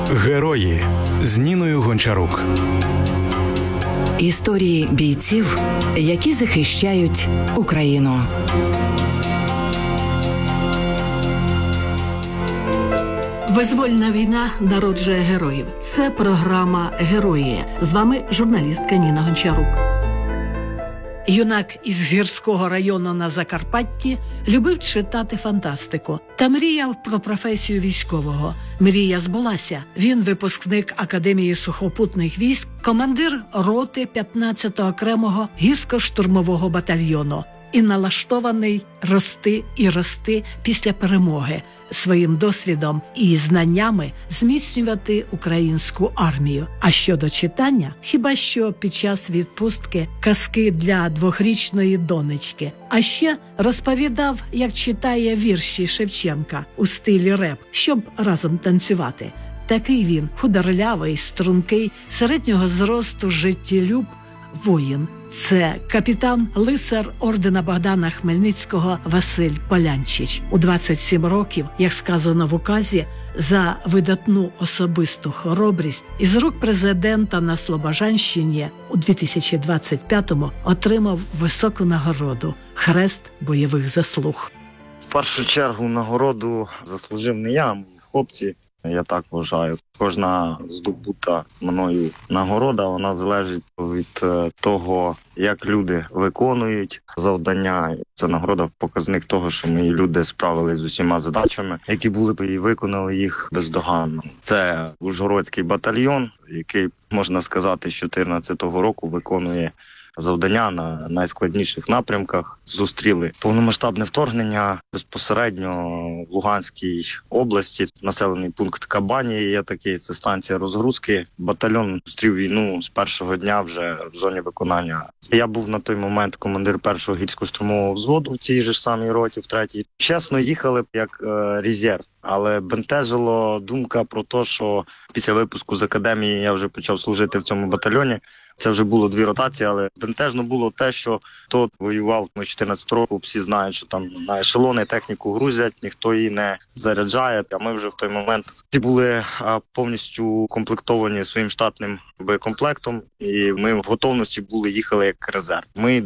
Герої з Ніною Гончарук. Історії бійців, які захищають Україну. Визвольна війна народжує героїв. Це програма «Герої». З вами журналістка Ніна Гончарук. Юнак із гірського району на Закарпатті любив читати фантастику та мріяв про професію військового. Мрія збулася. Він випускник Академії сухопутних військ, командир роти 15-го окремого гірсько-штурмового батальйону і налаштований рости і рости після перемоги, своїм досвідом і знаннями зміцнювати українську армію. А щодо читання, хіба що під час відпустки казки для 2-річної донечки. А ще розповідав, як читає вірші Шевченка у стилі реп, щоб разом танцювати. Такий він худорлявий, стрункий, середнього зросту життєлюб, воїн. Це капітан-лицар ордена Богдана Хмельницького Василь Полянчич. У 27 років, як сказано в указі, за видатну особисту хоробрість із рук президента на Слобожанщині у 2025-му отримав високу нагороду – Хрест бойових заслуг. В першу чергу нагороду заслужив не я, а мої хлопці. Я так вважаю. Кожна здобута мною нагорода, вона залежить від того, як люди виконують завдання. Це нагорода показник того, що мої люди справились з усіма задачами, які були б, і виконали їх бездоганно. Це Ужгородський батальйон, який, можна сказати, з 2014 року виконує завдання на найскладніших напрямках. Зустріли повномасштабне вторгнення безпосередньо в Луганській області. Населений пункт Кабанія є такий, це станція розгрузки. Батальйон зустрів війну з першого дня вже в зоні виконання. Я був на той момент командир 1-го гірсько-штурмового взводу в цій же ж самій роті, в 3-й. Чесно, їхали б як резерв. Але бентежило думка про те, що після випуску з академії я вже почав служити в цьому батальйоні. Це вже було 2 ротації, але бентежно було те, що хто воював з 14 року, всі знають, що там на ешелони техніку грузять, ніхто її не заряджає. А ми вже в той момент були повністю комплектовані своїм штатним боєкомплектом, і ми в готовності були, їхали як резерв. Ми